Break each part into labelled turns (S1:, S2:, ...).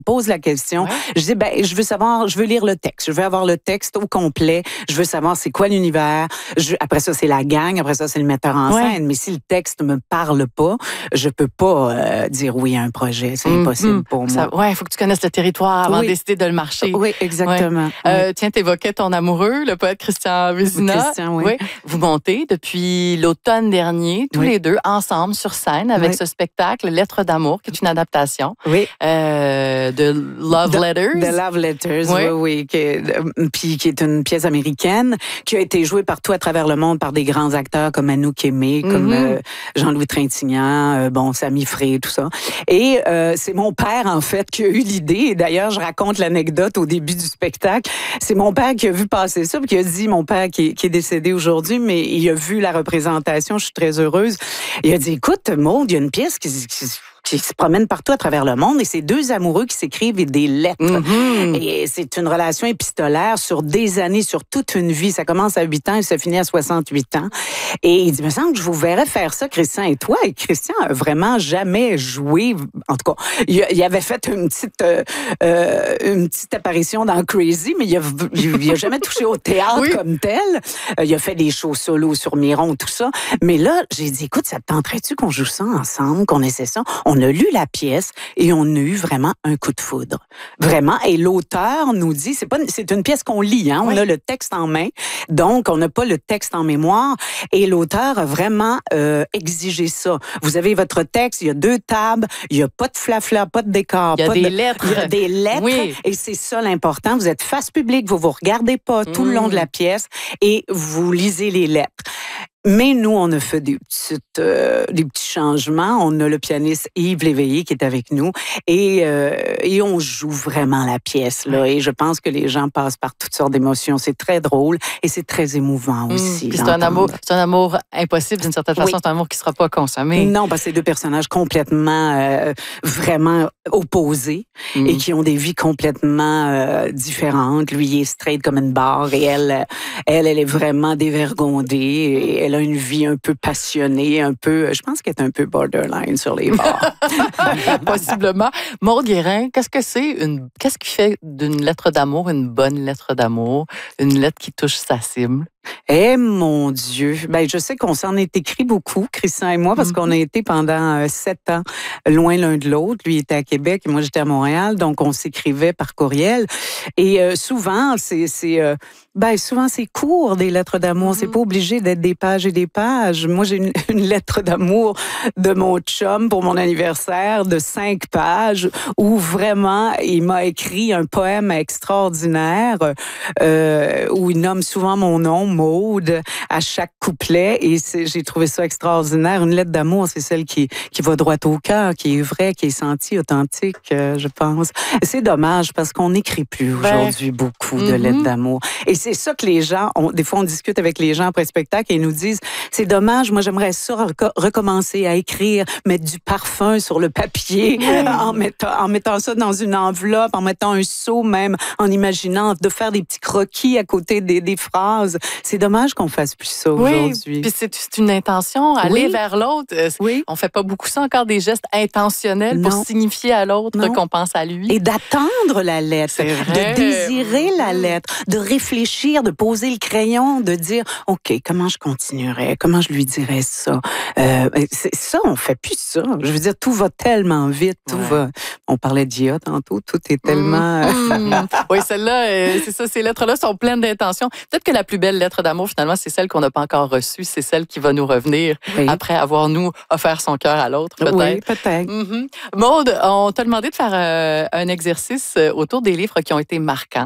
S1: pose la question. Je dis, je veux lire le texte. Je veux avoir le texte au complet. Je veux savoir c'est quoi l'univers. Après ça, c'est la gang. Après ça, c'est le metteur en scène. Mais si le texte me parle pas, je peux pas dire oui à un projet. C'est impossible pour moi.
S2: Il faut que tu connaisses le territoire avant de décider de le marcher.
S1: Oui, exactement.
S2: Tiens, t'évoquais ton amoureux, le poète Christian Vézina.
S1: Christian, oui.
S2: Vous montez depuis l'automne dernier, tous les deux, ensemble, sur scène, avec ce spectacle, Lettres d'amour, qui est une adaptation de Love Letters.
S1: De Love Letters, oui. Puis qui est une pièce américaine qui a été jouée partout à travers le monde par des grands acteurs comme Anouk Aimé, comme Jean-Louis Trintignant, Sami Fré, tout ça. Et c'est mon père, en fait, qui a eu l'idée. Et d'ailleurs, je raconte l'anecdote au début du spectacle. C'est mon père qui a vu passer ça, puis qui a dit, mon père qui est décédé aujourd'hui, mais il a vu la représentation, je suis très heureuse. Il a dit, écoute, Maude, il y a une pièce qui se promène partout à travers le monde et c'est deux amoureux qui s'écrivent des lettres. Et c'est une relation épistolaire sur des années, sur toute une vie. Ça commence à 8 ans et ça finit à 68 ans. Et il dit, il me semble que je vous verrais faire ça, Christian et toi. Et Christian a vraiment jamais joué. En tout cas, il avait fait une petite apparition dans Crazy, mais il a jamais touché au théâtre comme tel. Il a fait des shows solo sur Miron, tout ça. Mais là, j'ai dit, écoute, ça te tenterait-tu qu'on joue ça ensemble, qu'on essaie ça? On a lu la pièce et on a eu vraiment un coup de foudre. Vraiment. Et l'auteur nous dit, c'est une pièce qu'on lit, hein. On a le texte en main. Donc, on n'a pas le texte en mémoire. Et l'auteur a vraiment exigé ça. Vous avez votre texte, il y a 2 tables, il n'y a pas de flafla, pas de décor.
S2: Il y a des lettres.
S1: Il y a des lettres.
S2: Oui.
S1: Et c'est ça l'important. Vous êtes face publique, vous regardez pas tout le long de la pièce et vous lisez les lettres. Mais nous, on a fait des petits changements. On a le pianiste Yves Léveillé qui est avec nous et on joue vraiment la pièce là. Et je pense que les gens passent par toutes sortes d'émotions. C'est très drôle et c'est très émouvant aussi.
S2: Puis c'est un amour impossible d'une certaine façon. C'est un amour qui sera pas consommé.
S1: Non, parce que c'est 2 personnages complètement, vraiment opposés et qui ont des vies complètement différentes. Lui, il est straight comme une barre et elle est vraiment dévergondée. Et elle a une vie un peu passionnée, je pense qu'elle est un peu borderline sur les bords.
S2: Possiblement. Maude Guérin, qu'est-ce qui fait d'une lettre d'amour une bonne lettre d'amour, une lettre qui touche sa cible?
S1: Eh mon Dieu! Je sais qu'on s'en est écrit beaucoup, Christian et moi, parce qu'on a été pendant 7 ans loin l'un de l'autre. Lui était à Québec et moi j'étais à Montréal, donc on s'écrivait par courriel. Et souvent, souvent c'est court des lettres d'amour. C'est pas obligé d'être des pages et des pages. Moi, j'ai une lettre d'amour de mon chum pour mon anniversaire de 5 pages où vraiment il m'a écrit un poème extraordinaire où il nomme souvent mon nom, Maude, à chaque couplet et j'ai trouvé ça extraordinaire. Une lettre d'amour, c'est celle qui va droit au cœur, qui est vraie, qui est sentie, authentique, je pense. C'est dommage parce qu'on n'écrit plus aujourd'hui beaucoup de lettres d'amour. Et c'est ça que les gens, des fois on discute avec les gens après spectacle et ils nous disent, c'est dommage, moi j'aimerais ça recommencer à écrire, mettre du parfum sur le papier, en mettant ça dans une enveloppe, en mettant un seau même, en imaginant de faire des petits croquis à côté des phrases. C'est dommage qu'on fasse plus ça aujourd'hui.
S2: Puis c'est une intention, aller vers l'autre. On fait pas beaucoup ça encore, des gestes intentionnels pour signifier à l'autre qu'on pense à lui.
S1: Et d'attendre la lettre, de désirer la lettre, de réfléchir, de poser le crayon, de dire, OK, comment je continuerais, comment je lui dirais ça. Ça, on fait plus ça. Je veux dire, tout va tellement vite, on parlait d'IA tantôt, tout est tellement...
S2: Oui, celle-là, c'est ça, ces lettres-là sont pleines d'intentions. Peut-être que la plus belle lettre d'amour, finalement, c'est celle qu'on n'a pas encore reçue. C'est celle qui va nous revenir après avoir, nous, offert son cœur à l'autre, peut-être.
S1: Oui, peut-être.
S2: Maude, on t'a demandé de faire un exercice autour des livres qui ont été marquants.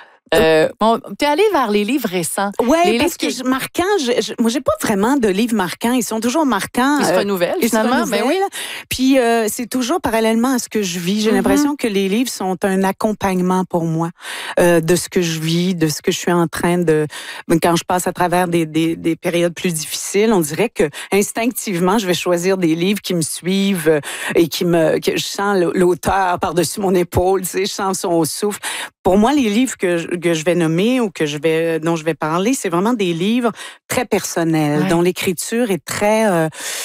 S2: T'es allé vers les livres récents.
S1: Oui, parce que marquants, moi, j'ai pas vraiment de livres marquants. Ils sont toujours marquants.
S2: Ils se renouvellent, finalement.
S1: Ben oui. Puis, c'est toujours parallèlement à ce que je vis. J'ai l'impression que les livres sont un accompagnement pour moi de ce que je vis, de ce que je suis en train de... Quand je passe à travers des périodes plus difficiles, on dirait que instinctivement, je vais choisir des livres qui me suivent et que je sens l'auteur par-dessus mon épaule, tu sais, je sens son souffle pour moi, les livres que je vais nommer ou dont je vais parler, c'est vraiment des livres très personnels, dont l'écriture est très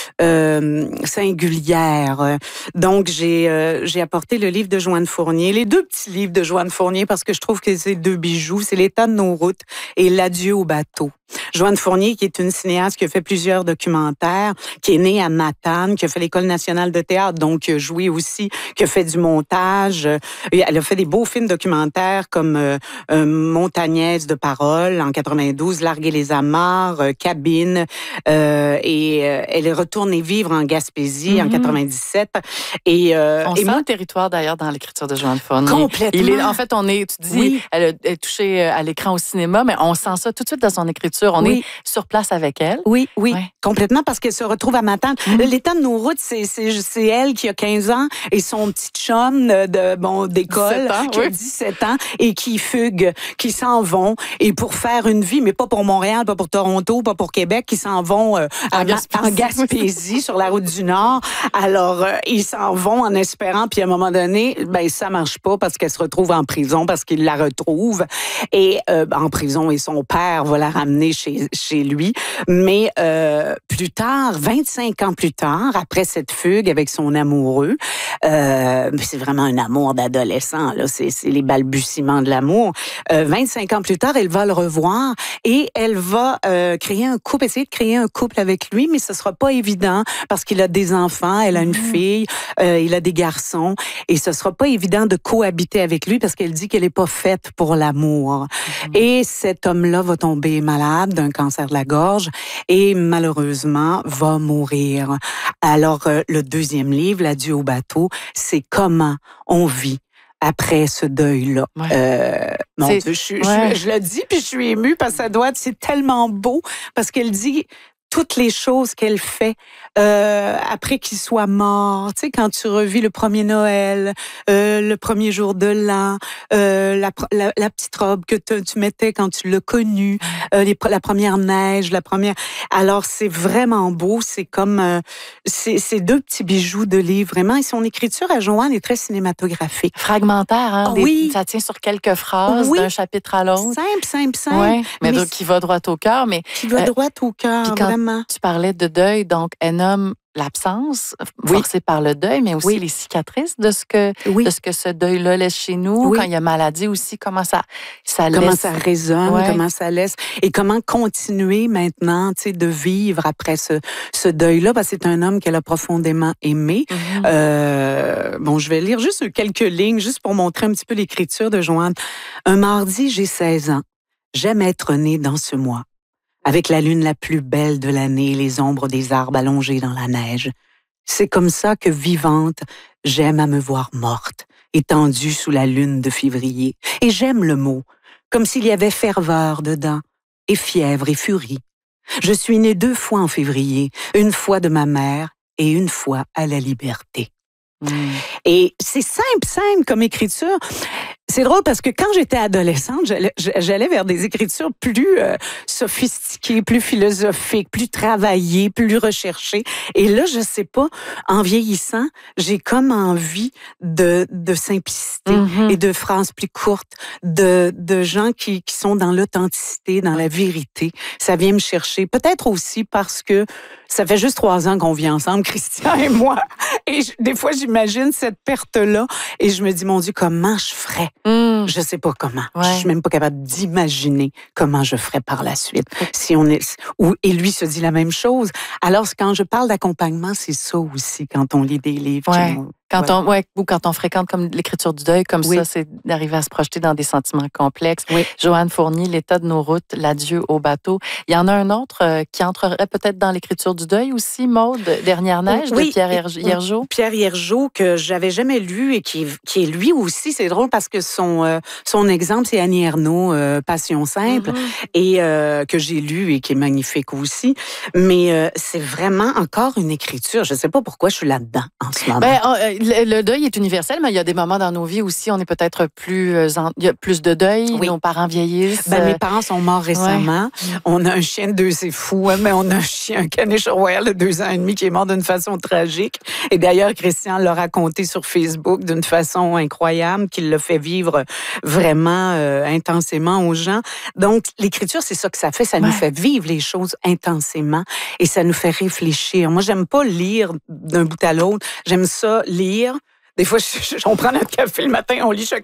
S1: singulière. Donc, j'ai apporté le livre de Joanne Fournier, les deux petits livres de Joanne Fournier, parce que je trouve que c'est deux bijoux. C'est L'état de nos routes et L'adieu au bateau. Joanne Fournier, qui est une cinéaste qui a fait plusieurs documentaires, qui est née à Matane, qui a fait l'École nationale de théâtre, donc qui a joué aussi, qui a fait du montage. Elle a fait des beaux films documentaires comme Montagnaise de parole en 92, Larguer les amarres, Cabine, et elle est retournée vivre en Gaspésie en 97.
S2: On sent le territoire d'ailleurs dans l'écriture de Joanne Fournier.
S1: Complètement.
S2: En fait, tu dis, elle est touchée à l'écran au cinéma, mais on sent ça tout de suite dans son écriture. On est sur place avec elle.
S1: Oui, complètement, parce qu'elle se retrouve à Matane. L'état de nos routes, c'est elle qui a 15 ans et son petit chum d'école qui a 17 ans et qui fuguent, qui s'en vont et pour faire une vie, mais pas pour Montréal, pas pour Toronto, pas pour Québec, qui s'en vont en Gaspésie sur la route du Nord. Alors, ils s'en vont en espérant, puis à un moment donné, ça marche pas parce qu'elle se retrouve en prison, parce qu'il la retrouve et en prison et son père va la ramener chez lui. Mais plus tard, 25 ans plus tard, après cette fugue avec son amoureux, c'est vraiment un amour d'adolescent, là, c'est les balbutiements de l'amour. 25 ans plus tard, elle va le revoir et elle va essayer de créer un couple avec lui, mais ce sera pas évident parce qu'il a des enfants, elle a une fille, il a des garçons et ce sera pas évident de cohabiter avec lui parce qu'elle dit qu'elle est pas faite pour l'amour. Et cet homme-là va tomber malade d'un cancer de la gorge et malheureusement va mourir. Alors, le deuxième livre, L'adieu au bateau, c'est comment on vit après ce deuil-là. Mon Dieu, je le dis puis je suis émue parce que c'est tellement beau parce qu'elle dit toutes les choses qu'elle fait après qu'il soit mort. Tu sais, quand tu revis le premier Noël, le premier jour de l'an, la petite robe que tu mettais quand tu l'as connu, la première neige, Alors, c'est vraiment beau. C'est comme... c'est deux petits bijoux de livre, vraiment. Et son écriture à Joanne est très cinématographique.
S2: Fragmentaire, hein? Ça tient sur quelques phrases d'un chapitre à l'autre.
S1: Simple.
S2: Ouais, mais donc, qui va droit au cœur.
S1: Qui va droit au cœur, vraiment.
S2: Tu parlais de deuil, donc elle nomme l'absence forcée par le deuil, mais aussi les cicatrices de ce que ce deuil-là laisse chez nous. Quand il y a maladie aussi, comment ça laisse.
S1: Comment ça résonne, comment ça laisse. Et comment continuer maintenant, tu sais, de vivre après ce deuil-là, parce que c'est un homme qu'elle a profondément aimé. Je vais lire juste quelques lignes, juste pour montrer un petit peu l'écriture de Joanne. Un mardi, j'ai 16 ans. J'aime être née dans ce mois. Avec la lune la plus belle de l'année, les ombres des arbres allongées dans la neige. C'est comme ça que, vivante, j'aime à me voir morte, étendue sous la lune de février. Et j'aime le mot, comme s'il y avait ferveur dedans, et fièvre et furie. Je suis née 2 fois en février, une fois de ma mère et une fois à la liberté. Et c'est simple comme écriture. C'est drôle parce que quand j'étais adolescente, j'allais vers des écritures plus sophistiquées, plus philosophiques, plus travaillées, plus recherchées. Et là, je sais pas, en vieillissant, j'ai comme envie de simplicité et de phrases plus courtes, de gens qui sont dans l'authenticité, dans la vérité. Ça vient me chercher. Peut-être aussi parce que ça fait juste 3 ans qu'on vit ensemble, Christian et moi. Et des fois, j'imagine cette perte-là et je me dis, mon Dieu, comment je ferais? Je sais pas comment. Je suis même pas capable d'imaginer comment je ferais par la suite. Et lui se dit la même chose. Alors, quand je parle d'accompagnement, c'est ça aussi, quand on lit des livres. Ou
S2: quand on fréquente comme l'écriture du deuil, comme ça, c'est d'arriver à se projeter dans des sentiments complexes. Joanne Fournier, L'état de nos routes, L'adieu au bateau. Il y en a un autre qui entrerait peut-être dans l'écriture du deuil aussi, Maude, Dernière neige, de Pierre Hiergeau.
S1: Pierre Hiergeau, que j'avais jamais lu et qui est lui aussi, c'est drôle parce que son exemple, c'est Annie Ernaux, Passion simple, et que j'ai lu et qui est magnifique aussi. Mais c'est vraiment encore une écriture. Je sais pas pourquoi je suis là-dedans en ce moment.
S2: le deuil est universel, mais il y a des moments dans nos vies aussi, on est peut-être il y a plus de deuil, nos parents vieillissent.
S1: Mes parents sont morts récemment. Ouais. On a un chien de 2, c'est fou, mais on a un caniche royal de 2 ans et demi qui est mort d'une façon tragique. Et d'ailleurs, Christian l'a raconté sur Facebook d'une façon incroyable, qu'il l'a fait vivre vraiment intensément aux gens. Donc, l'écriture, c'est ça que ça fait. Ça nous fait vivre les choses intensément et ça nous fait réfléchir. Moi, j'aime pas lire d'un bout à l'autre. J'aime ça lire. Des fois, on prend notre café le matin, on lit chacun